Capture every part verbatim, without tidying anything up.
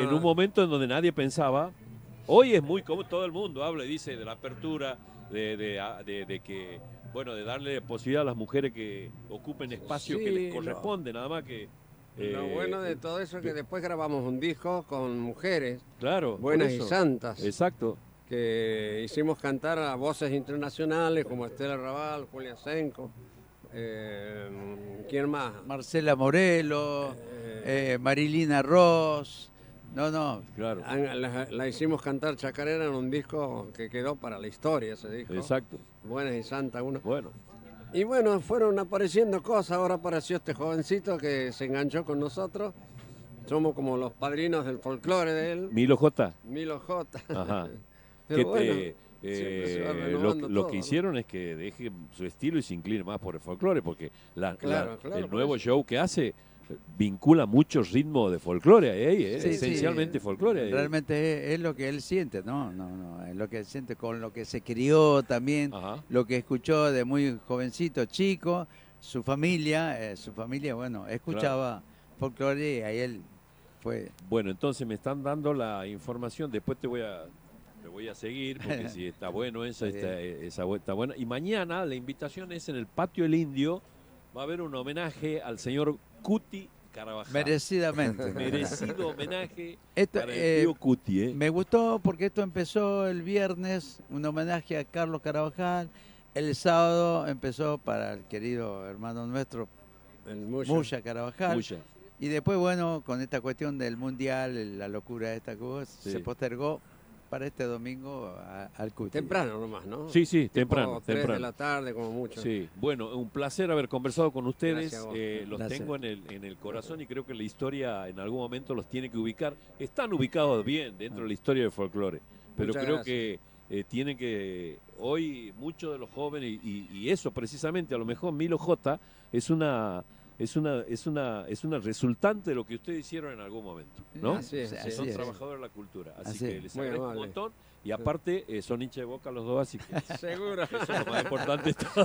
en un momento en donde nadie pensaba. Hoy es muy común, todo el mundo habla y dice de la apertura, de, de, de, de que, bueno, de darle posibilidad a las mujeres que ocupen espacio Sí, que les lo- corresponde, nada más que... Lo eh, bueno de eh, todo eso es que después grabamos un disco con mujeres claro, por buenas y eso. santas, Exacto. que hicimos cantar a voces internacionales como Estela Raval, Julia Senko, eh, ¿quién más? Marcela Morelo, Eh, eh, Marilina Ross. No, no, Claro, Ah, La, la hicimos cantar chacarera en un disco que quedó para la historia, ese disco. exacto. Buenas y santas uno. Bueno, Y bueno, fueron apareciendo cosas. Ahora apareció este jovencito que se enganchó con nosotros. Somos como los padrinos del folclore de él, Milo J. Milo J. Ajá. Pero Que bueno, te, siempre se va eh, lo, renovando lo todo, que ¿no? hicieron es que deje su estilo y se incline más por el folclore, porque la, Claro, la- claro, el por nuevo eso. show que hace eh, vincula muchos ritmos de folclore ahí, eh, Sí, sí. esencialmente folclore. ahí. realmente es, es lo que él siente, ¿no? No, no, es lo que él siente con lo que se crió también, Ajá. lo que escuchó de muy jovencito, chico, su familia, eh, su familia, bueno, escuchaba folclore y ahí él fue. Bueno, entonces me están dando la información, después te voy a te voy a seguir, porque si está bueno eso, Está está, esa vuelta está buena. Y mañana la invitación es en el Patio El Indio, va a haber un homenaje al señor Cuti Carabajal. Merecidamente. Merecido homenaje Esto, para el eh, tío Cuti, ¿eh? Me gustó porque esto empezó el viernes, un homenaje a Carlos Carabajal. El sábado empezó para el querido hermano nuestro, El Mucha. Muya Carabajal. Mucha. Y después, bueno, con esta cuestión del mundial, la locura de esta cosa, Sí. se postergó para este domingo a- al Cuti. Temprano nomás, ¿no? Sí, sí, Tipo temprano, tres temprano. de la tarde, como mucho. Sí, bueno, un placer haber conversado con ustedes. Gracias a vos. Eh, los Gracias. tengo en el, en el corazón y creo que la historia en algún momento los tiene que ubicar. Están ubicados bien dentro de la historia del folclore, pero Muchas creo gracias. que eh, tienen que, hoy muchos de los jóvenes, y, y eso precisamente, a lo mejor Milo J es una... Es una, es una, es una resultante de lo que ustedes hicieron en algún momento, ¿no? Así es, así Son es. trabajadores de la cultura, así, Así que es. les Muy agradezco un amable. montón. Y aparte, eh, son hinchas de Boca los dos, así que Seguro. eso es lo más importante de todo.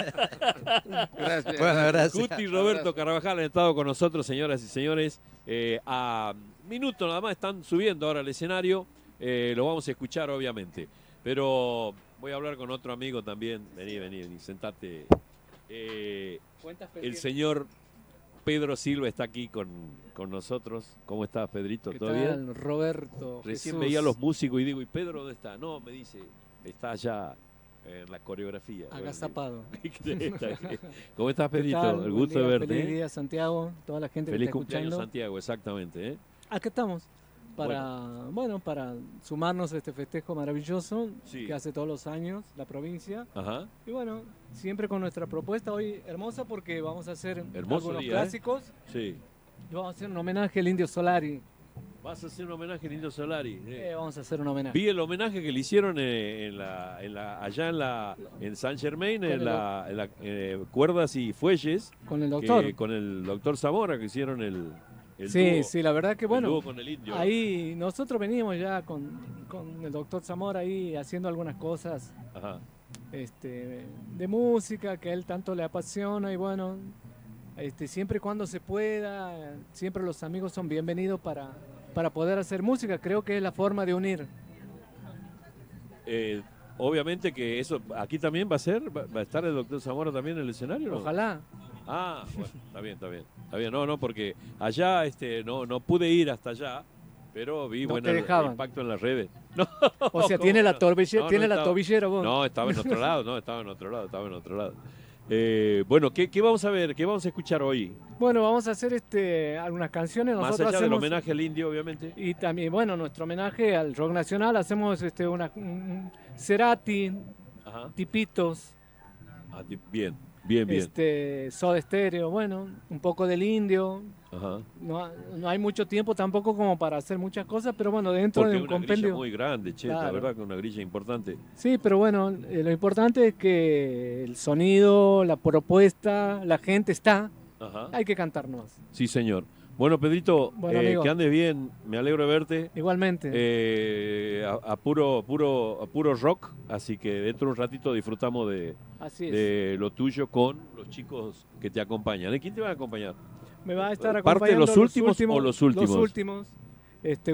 Gracias. Bueno, gracias. Cuti y Roberto Carabajal han estado con nosotros, señoras y señores. Eh, a minutos nada más están subiendo ahora al escenario. Eh, lo vamos a escuchar, obviamente. Pero voy a hablar con otro amigo también. Vení, vení, vení, sentate. Eh, el señor Pedro Silva está aquí con, con nosotros. ¿Cómo estás, Pedrito? ¿Qué ¿Todo tal, bien? Roberto? Recién Jesús? veía a los músicos y digo, ¿y Pedro dónde está? No, me dice, está allá en la coreografía. Agazapado. ¿Cómo estás, ¿Qué Pedrito? tal? El Buen gusto de día, verte. Feliz ¿eh? día, Santiago, toda la gente Feliz que está cumpleaños, escuchando. Santiago, exactamente. ¿eh? Acá estamos para, bueno. para sumarnos a este festejo maravilloso Sí. que hace todos los años la provincia. Ajá. Y bueno, siempre con nuestra propuesta hoy hermosa porque vamos a hacer Hermoso algunos día, ¿eh? clásicos Sí. y vamos a hacer un homenaje al Indio Solari. Vas a hacer un homenaje a Indio Solari. ¿eh? Eh, vamos a hacer un homenaje. Vi el homenaje que le hicieron eh, en la, en la, allá en la en San Germain, Con en el la, en la, eh, cuerdas y fuelles, Con el que- doctor. con el doctor Zamora, que hicieron el, el Sí, dúo, sí, la verdad que el bueno, dúo con el indio. ¿no? ahí nosotros veníamos ya con, con el doctor Zamora ahí haciendo algunas cosas Ajá. este, de música que a él tanto le apasiona y bueno, este, siempre y cuando se pueda, siempre los amigos son bienvenidos para, para poder hacer música, creo que es la forma de unir. Eh, obviamente que eso, aquí también va a ser, va, va a estar el doctor Zamora también en el escenario, ¿no? Ojalá. Ah, bueno, está bien, está bien. Está bien, no, no, porque allá este, no, no pude ir hasta allá, pero vi No bueno te el, dejaban. impacto en las redes. No, O sea, ¿cómo tiene la, no? tobille- No, no tiene la estaba- tobillera vos. No, estaba en otro lado, no, estaba en otro lado, estaba en otro lado. Eh, bueno, ¿qué, ¿qué vamos a ver? ¿Qué vamos a escuchar hoy? Bueno, vamos a hacer este, algunas canciones. Más Nosotros allá del hacemos- homenaje al indio, obviamente. Y también, bueno, nuestro homenaje al rock nacional, hacemos este, una, un- un Cerati, Ajá. Tipitos, Ah, di- bien, bien, bien. este, Soda Stereo, bueno, un poco del indio. Ajá. No, ha- no hay mucho tiempo tampoco como para hacer muchas cosas, pero bueno, dentro Porque de es un una grilla compendio. muy grande, che, la Claro. verdad que una grilla importante. Sí, pero bueno, eh, lo importante es que el sonido, la propuesta, la gente está, Ajá. hay que cantarnos. Sí, señor. Bueno, Pedrito, Bueno, eh, amigo. que andes bien, me alegro de verte. Igualmente. Eh, a, a puro, puro, a puro rock, así que dentro de un ratito disfrutamos de, Así es. de lo tuyo con los chicos que te acompañan. ¿Eh? ¿Quién te va a acompañar? Me va a estar ¿Parte de acompañando los últimos o los últimos? Los últimos. Este,